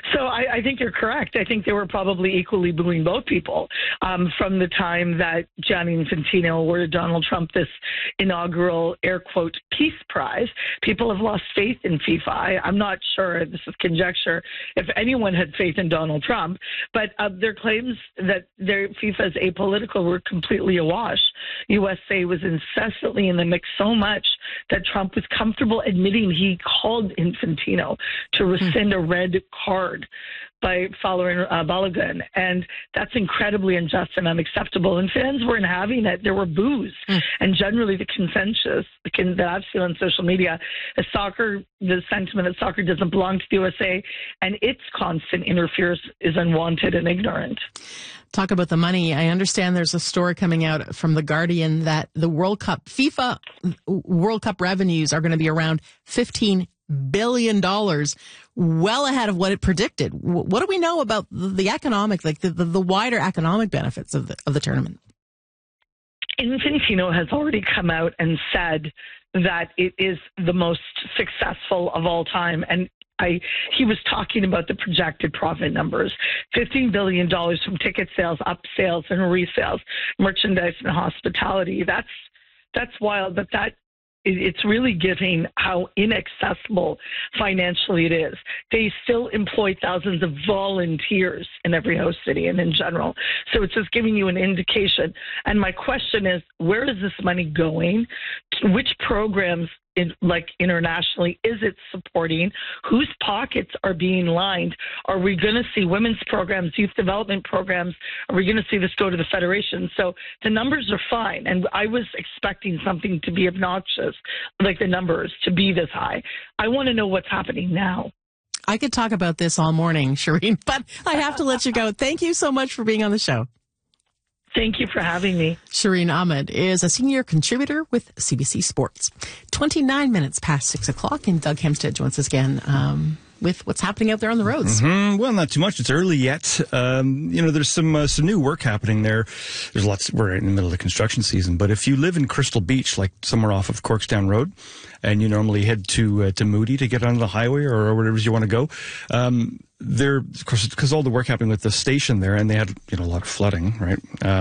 So I think you're correct. I think they were probably equally booing both people from the time that Gianni Infantino awarded Donald Trump this inaugural, air quote, peace prize. People have lost faith in FIFA. I'm not sure, this is conjecture, if anyone had faith in Donald Trump, but their claims that their FIFA is apolitical were completely awash. USA was incessantly in the mix so much that Trump was comfortable admitting he called Infantino to rescind a red card by following Balogun. And that's incredibly unjust and unacceptable. And fans weren't having it. There were boos. And generally the consensus that I've seen on social media is the sentiment that soccer doesn't belong to the USA and its constant interference is unwanted and ignorant. Talk about the money. I understand there's a story coming out from The Guardian that the FIFA World Cup revenues are going to be around $15 billion, well ahead of what it predicted. What do we know about the economic, like the wider economic benefits of the tournament? Infantino has already come out and said that it is the most successful of all time. And he was talking about the projected profit numbers, $15 billion from ticket sales, up sales and resales, merchandise and hospitality. That's wild, but it's really giving how inaccessible financially it is. They still employ thousands of volunteers in every host city and in general. So it's just giving you an indication. And my question is, where is this money going? Which programs internationally is it supporting? Whose pockets are being lined? Are we going to see women's programs, youth development programs? Are we going to see this go to the federation? So the numbers are fine. And I was expecting something to be obnoxious, like the numbers to be this high. I want to know what's happening now. I could talk about this all morning, Shireen, but I have to let you go. Thank you so much for being on the show. Thank you for having me. Shireen Ahmed is a senior contributor with CBC Sports. 29 minutes past 6 o'clock, and Doug Hempstead joins us again with what's happening out there on the roads. Well, not too much. It's early yet. There's some new work happening there. There's lots. We're in the middle of the construction season, but if you live in Crystal Beach, like somewhere off of Corkstown Road, and you normally head to Moody to get onto the highway or wherever you want to go, there, of course, because all the work happening with the station there, and they had a lot of flooding, right?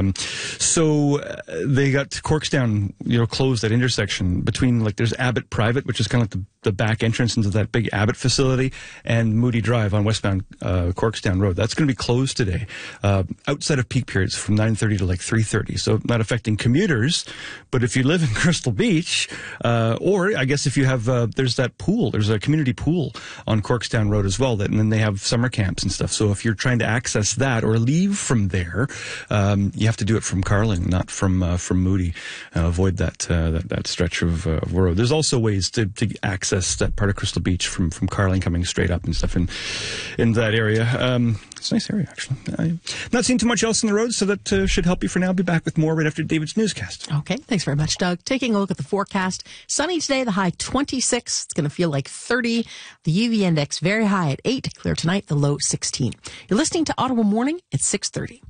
So they got Corkstown, closed that intersection between there's Abbott Private, which is kind of like the back entrance into that big Abbott facility, and Moody Drive on westbound Corkstown Road. That's going to be closed today, outside of peak periods from 9:30 to 3:30. So not affecting commuters, but if you live in Crystal Beach, or I guess if you have, there's that pool, there's a community pool on Corkstown Road as well, and then they have summer camps and stuff. So if you're trying to access that or leave from there, you have to do it from Carling, not from Moody. Avoid that stretch of road. There's also ways to access that part of Crystal Beach from Carling coming straight up and stuff in that area. It's a nice area, actually. I've not seen too much else on the road, so that should help you for now. I'll be back with more right after David's newscast. Okay, thanks very much, Doug. Taking a look at the forecast. Sunny today, the high 26. It's going to feel like 30. The UV index very high at 8. Clear tonight, the low 16. You're listening to Ottawa Morning at 6:30.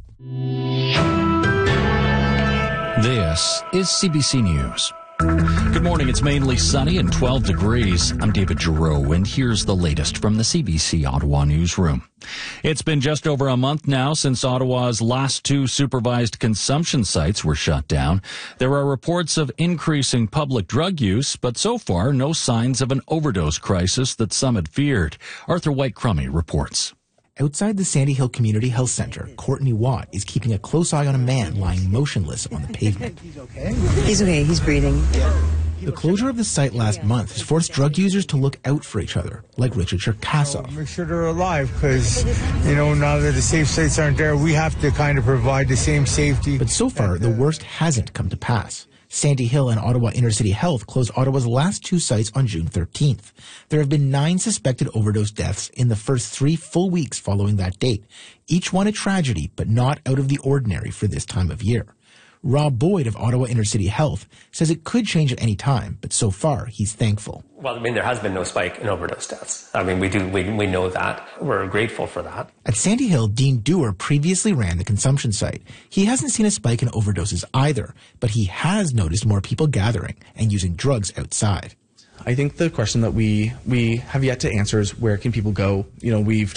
This is CBC News. Good morning. It's mainly sunny and 12 degrees. I'm David Giroux, and here's the latest from the CBC Ottawa newsroom. It's been just over a month now since Ottawa's last 2 supervised consumption sites were shut down. There are reports of increasing public drug use, but so far no signs of an overdose crisis that some had feared. Arthur White-Crummey reports. Outside the Sandy Hill Community Health Centre, Courtney Watt is keeping a close eye on a man lying motionless on the pavement. He's okay. He's breathing. The closure of the site last month has forced drug users to look out for each other, like Richard Cherkasov. Make sure they're alive, because, now that the safe sites aren't there, we have to kind of provide the same safety. But so far, the worst hasn't come to pass. Sandy Hill and Ottawa Intercity Health closed Ottawa's last 2 sites on June 13th. There have been 9 suspected overdose deaths in the first 3 full weeks following that date. Each one a tragedy, but not out of the ordinary for this time of year. Rob Boyd of Ottawa Intercity Health says it could change at any time, but so far he's thankful. Well, there has been no spike in overdose deaths. We know that. We're grateful for that. At Sandy Hill, Dean Dewar previously ran the consumption site. He hasn't seen a spike in overdoses either, but he has noticed more people gathering and using drugs outside. I think the question that we have yet to answer is, where can people go? We've